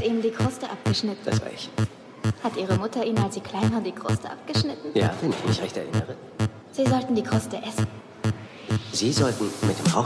hat Ihnen die Kruste abgeschnitten? Das war ich. Hat Ihre Mutter Ihnen, als Sie klein waren, die Kruste abgeschnitten? Ja, wenn ich mich recht erinnere. Sie sollten die Kruste essen. Sie sollten mit dem Rauch